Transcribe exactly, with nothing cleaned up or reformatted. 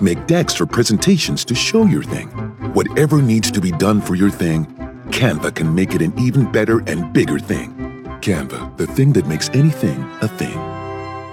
make decks or presentations to show your thing. Whatever needs to be done for your thing, Canva can make it an even better and bigger thing. Canva, the thing that makes anything a thing.